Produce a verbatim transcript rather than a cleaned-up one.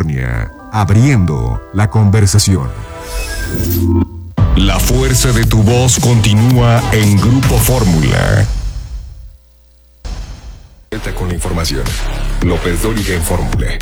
California, abriendo la conversación. La fuerza de tu voz continúa en Grupo Fórmula. Con la información. López Dóriga en Fórmula.